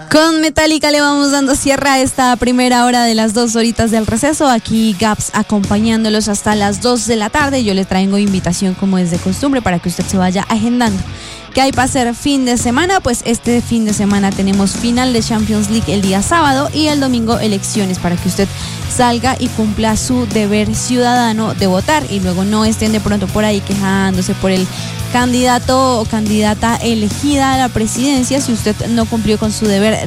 Con Metallica le vamos dando cierre a esta primera hora de las 2 horitas del receso. Aquí Gaps acompañándolos hasta las 2 de la tarde. Yo les traigo invitación como es de costumbre para que usted se vaya agendando. ¿Qué hay para hacer fin de semana? Pues este fin de semana tenemos final de Champions League el día sábado y el domingo elecciones para que usted salga y cumpla su deber ciudadano de votar y luego no estén de pronto por ahí quejándose por el candidato o candidata elegida a la presidencia si usted no cumplió con su deber